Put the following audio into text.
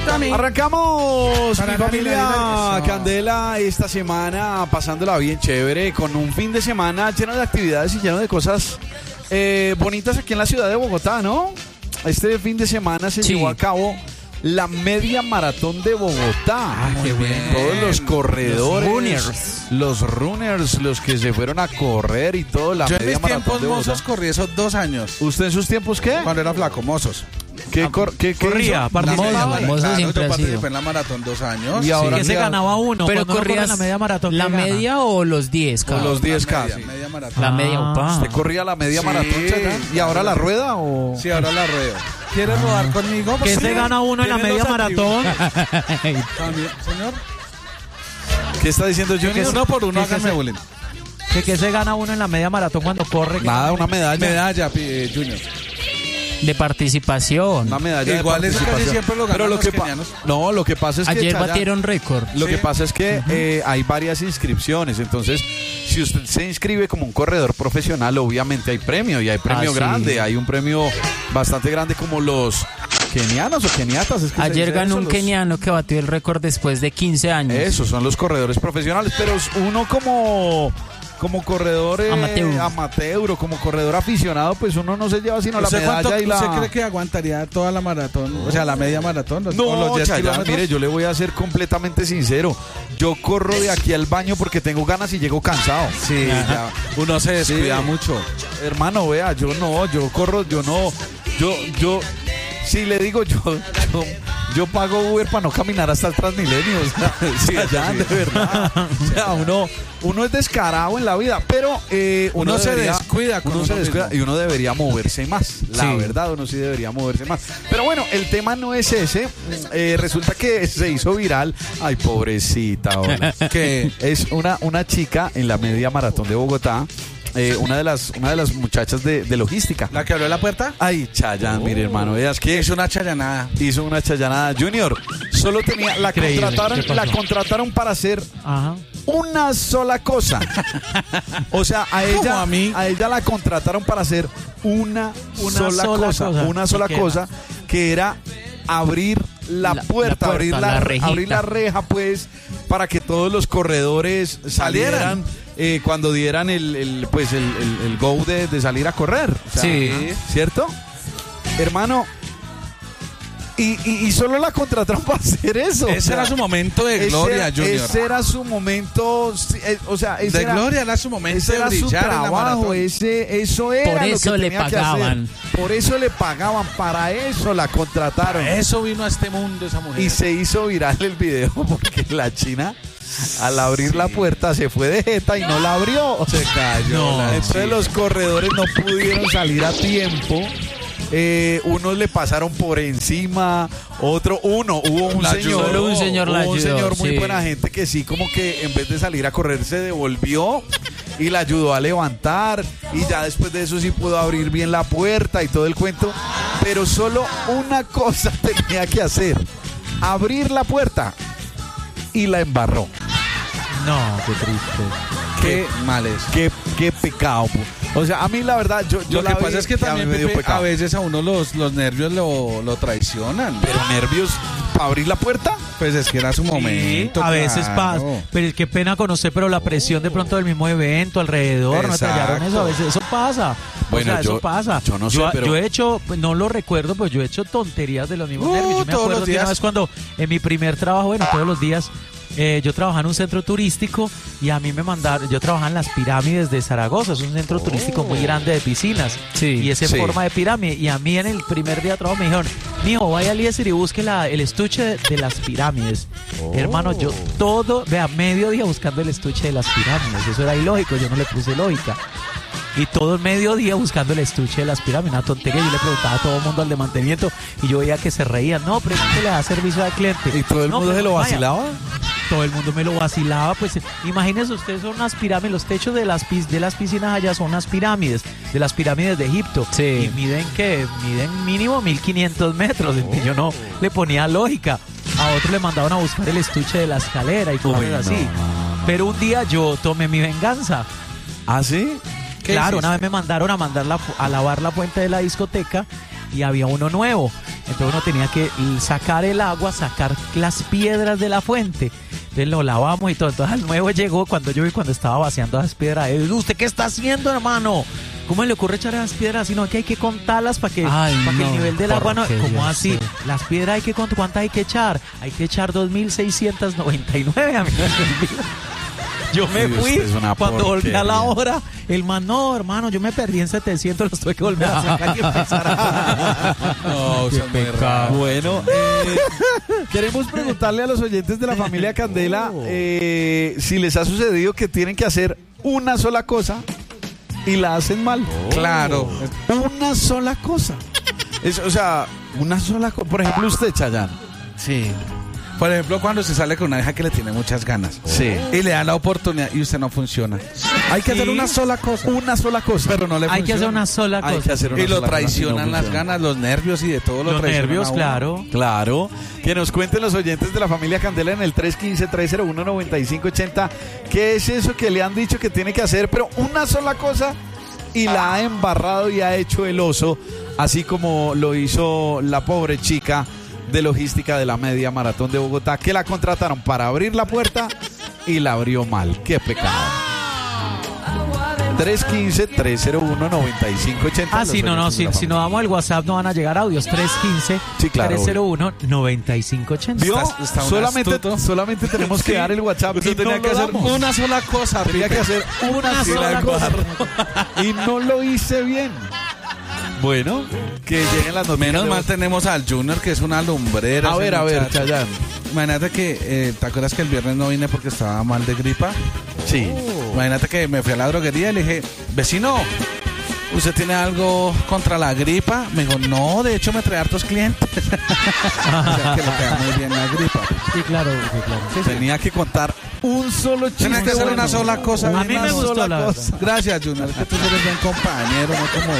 Arrancamos, mi familia Candela, esta semana pasándola bien chévere, con un fin de semana lleno de actividades y lleno de cosas bonitas aquí en la ciudad de Bogotá, ¿no? Este fin de semana se llevó a cabo la media maratón de Bogotá. Muy bien. Todos los corredores, los runners, los que se fueron a correr y todo, la Yo media en mis maratón tiempos de Bogotá. mozos corrí esos 2 años. ¿Usted en sus tiempos qué? Cuando era flaco, mozos. ¿Qué corría? Participaba. Mozo Yo siempre ha participé sido. en la maratón 2 años. Y ahora que se ganaba uno. Pero cuando uno corre corrías la media maratón. ¿La ¿qué gana? media o los 10? O los 10K. sí. Media maratón. La media, upa. ¿Usted corría la media Sí. maratón, Chayán? ¿Y ahora la rueda o...? Sí, ahora la ruedo. ¿Quieres rodar conmigo? ¿Qué Pues se sí. gana uno en la ¿Tiene media los maratón? También, señor. ¿Qué está diciendo Junior? Uno por uno, ¿Qué se- háganme bullying. ¿Qué se gana uno en la media maratón cuando corre? Nada, una medalla. Medalla, Junior. De participación. Una medalla Igual de eso casi participación. siempre lo ganan Pero lo los que kenianos. No, lo que pasa es que Ayer Chayán, batieron récord. lo Sí. que pasa es que hay varias inscripciones. Entonces, si usted se inscribe como un corredor profesional, obviamente hay premio, y hay premio sí. grande. Hay un premio bastante grande como los kenianos o keniatas. Es que se Ayer dice ganó eso, un los- keniano que batió el récord después de 15 años. Esos son los corredores profesionales, pero uno como corredor amateur o como corredor aficionado, pues uno no se lleva sino la medalla y la... ¿Usted cree que aguantaría toda la maratón? O sea, la media maratón. O No, los 10 Chayán, kilómetros. mire, yo le voy a ser completamente sincero. Yo corro de aquí al baño porque tengo ganas y llego cansado. Sí, ya. Uno se descuida Sí. mucho. Hermano, vea, yo sí le digo, yo pago Uber para no caminar hasta el Transmilenio. O sea, Chayán, de verdad. O sea, uno es descarado en la vida, pero Uno se descuida con uno se uno descuida mismo. y uno debería moverse más. La Sí. verdad, uno sí debería moverse más. Pero bueno, el tema no es ese. Resulta que se hizo viral. Ay, pobrecita. Hola. Que Es una chica en la media maratón de Bogotá. Una de las muchachas de logística. la que abrió la puerta Ay, Chayán, mire, hermano, veas que es una chayanada. hizo una chayanada. Junior, solo tenía, la Increíble. contrataron, ¿Qué pasó? la contrataron para hacer Ajá. una sola cosa. O sea, a ella, a mí. a ella la contrataron para hacer una sola cosa. Una sola ¿Qué era? cosa, que era abrir la puerta, abrir la rejita. abrir la reja, pues, para que todos los corredores salieran cuando dieran el go de salir a correr. O sea, Sí. ¿cierto? Hermano, y solo la contrataron para hacer eso. Ese O sea, era su momento de gloria, Junior. Ese era su momento, o sea, ese De era, gloria era su momento ese de era su brillar en la trabajo, maratón. eso era Por lo eso que le tenía que pagaban. hacer. Por eso le pagaban, para eso la contrataron. Eso vino a este mundo esa mujer. Y se hizo viral el video porque la china, al abrir la puerta, se fue de jeta y no la abrió. Se cayó. No. Entonces los corredores no pudieron salir a tiempo. Unos le pasaron por encima, hubo un La señor, ayudó. Solo un señor la hubo un ayudó, señor muy sí. buena gente que sí, como que en vez de salir a correr se devolvió y la ayudó a levantar, y ya después de eso sí pudo abrir bien la puerta y todo el cuento, pero solo una cosa tenía que hacer: abrir la puerta, y la embarró. No, qué triste. Qué mal es. Qué pecado. O sea, a mí la verdad, yo Lo la que vi pasa es que y a mí también, me dio Pepe, pecado. a veces a uno los nervios lo traicionan. Pero nervios para abrir la puerta. Pues es que era su momento. a veces claro. pasa. Pero qué pena conocer, pero la presión de pronto del mismo evento alrededor, no Exacto. tallaron eso, a veces eso pasa. Bueno, eso pasa. yo no sé, pero- yo he hecho, pues, no lo recuerdo, pues yo he hecho tonterías de los mismos nervios. Yo me todos acuerdo los que una días. vez cuando en mi primer trabajo, bueno, todos los días, yo trabajaba en un centro turístico y a mí me mandaron, yo trabajaba en las pirámides de Zaragoza, es un centro turístico muy grande de piscinas, Sí, y es en sí. forma de pirámide, y a mí en el primer día de trabajo me dijeron: mijo, vaya al Eliezer y busque el estuche de las pirámides. Hermano, yo medio día buscando el estuche de las pirámides, eso era ilógico, yo no le puse lógica. Y todo el mediodía buscando el estuche de las pirámides, una tontería. Yo le preguntaba a todo el mundo al de mantenimiento y yo veía que se reían. No, pregúntele a servicio al cliente. ¿Y todo el No, mundo se pero lo vaya. vacilaba? Todo el mundo me lo vacilaba. Pues imagínense ustedes, son unas pirámides, los techos de las piscinas allá son unas pirámides, de las pirámides de Egipto. Sí. Y miden mínimo 1500 metros. Entonces, yo no le ponía lógica. A otro le mandaban a buscar el estuche de la escalera y cosas así. Pero un día yo tomé mi venganza. ¿Ah, sí? Claro, una vez me mandaron a lavar la fuente de la discoteca y había uno nuevo. Entonces uno tenía que sacar el agua, sacar las piedras de la fuente. Entonces lo lavamos y todo. Entonces al nuevo llegó cuando yo vi cuando estaba vaciando esas piedras. ¿Usted qué está haciendo, hermano? ¿Cómo le ocurre echar esas piedras? Sino que hay que contarlas para que, que el nivel del agua no... ¿Cómo así? Las piedras hay que contar. ¿Cuántas hay que echar? Hay que echar 2.699, amigos. Yo me fui, cuando volví a la hora, el man, no, hermano, yo me perdí en 700, los tuve que volver a sacar y empezar a... No, Qué pecado. Bueno, queremos preguntarle a los oyentes de la familia Candela si les ha sucedido que tienen que hacer una sola cosa y la hacen mal. Claro. Una sola cosa. O sea, una sola cosa. Por ejemplo, usted, Chayanne. Sí. Por ejemplo, cuando se sale con una hija que le tiene muchas ganas. Sí. Y le dan la oportunidad y usted no funciona. Hay que hacer una sola cosa. Una sola cosa. Pero no le funciona. Hay que hacer una sola cosa. Hay que hacer una Y lo sola cosa traicionan y no las funciona. ganas, los nervios y de todo lo Los traicionan nervios, a uno. claro. Claro, que nos cuenten los oyentes de la familia Candela en el 315-301-9580 qué es eso que le han dicho que tiene que hacer, pero una sola cosa y la ha embarrado y ha hecho el oso, así como lo hizo la pobre chica de logística de la media maratón de Bogotá, que la contrataron para abrir la puerta y la abrió mal. ¡Qué pecado! 315-301-9580. Ah, sí, no, si no damos el WhatsApp no van a llegar audios. 315-301-9580. ¿Vio? Está un Solamente tenemos que dar el WhatsApp. Usted tenía que hacer una sola cosa. Tenía que hacer una sola cosa. Y no lo hice bien. Bueno, que lleguen las noticias. Menos mal tenemos al Junior, que es una lumbrera. A ver, Chayanne. Imagínate que, ¿te acuerdas que el viernes no vine porque estaba mal de gripa? Sí. Imagínate que me fui a la droguería y le dije, vecino, ¿usted tiene algo contra la gripa? Me dijo, no, de hecho me trae hartos clientes. O sea, que le pega muy bien la gripa. Sí, claro, sí, claro. Sí. Tenía que contar un solo chiste. Tenía que hacer una sola cosa. A mí me gustó la cosa. Gracias, Junior, es que tú eres buen compañero, no como